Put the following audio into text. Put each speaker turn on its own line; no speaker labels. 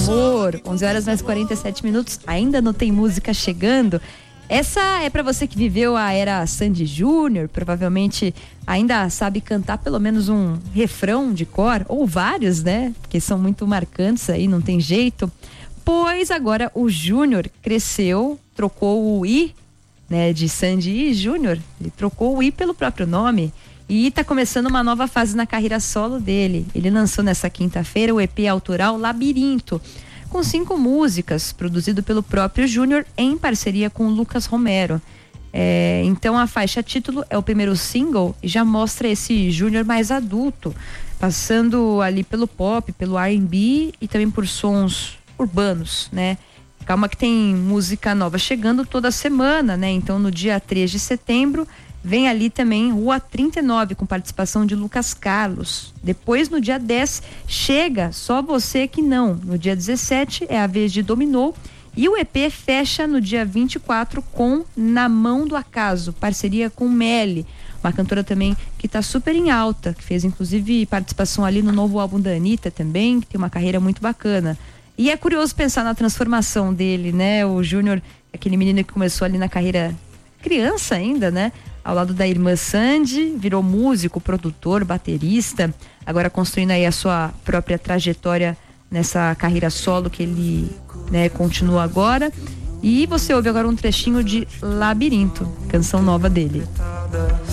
amor. 11 horas mais 47 minutos, ainda não tem música chegando. Essa é pra você que viveu a era Sandy Júnior, provavelmente ainda sabe cantar pelo menos um refrão de cor, ou vários, né? Porque são muito marcantes aí, não tem jeito. Pois agora o Júnior cresceu, trocou o I, né, de Sandy e Júnior, ele trocou o I pelo próprio nome e tá começando uma nova fase na carreira solo dele. Ele lançou nessa quinta-feira o EP autoral Labirinto, com 5 músicas, produzido pelo próprio Júnior em parceria com o Lucas Romero. Então a faixa título é o primeiro single e já mostra esse Júnior mais adulto, passando ali pelo pop, pelo R&B e também por sons urbanos, né? Calma que tem música nova chegando toda semana, né? Então no dia 3 de setembro vem ali também Rua 39 com participação de Lucas Carlos. Depois no dia 10 chega Só Você Que Não. No dia 17 é a vez de Dominou e o EP fecha no dia 24 com Na Mão do Acaso, parceria com Melly, uma cantora também que tá super em alta, que fez inclusive participação ali no novo álbum da Anitta também, que tem uma carreira muito bacana. E é curioso pensar na transformação dele, né? O Júnior, aquele menino que começou ali na carreira criança ainda, né? Ao lado da irmã Sandy, virou músico, produtor, baterista, agora construindo aí a sua própria trajetória nessa carreira solo que ele, né, continua agora. E você ouve agora um trechinho de Labirinto, canção nova dele.